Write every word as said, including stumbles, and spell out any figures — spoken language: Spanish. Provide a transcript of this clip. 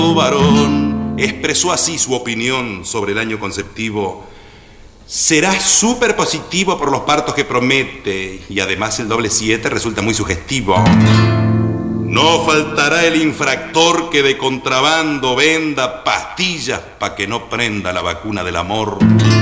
varón expresó así su opinión sobre el año conceptivo. Será súper positivo por los partos que promete y además el doble siete resulta muy sugestivo. No faltará el infractor que de contrabando venda pastillas pa' que no prenda la vacuna del amor.